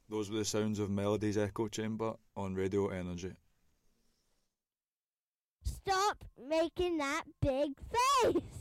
Those were the sounds of Melody's Echo Chamber on Radio Energy. Stop making that big face!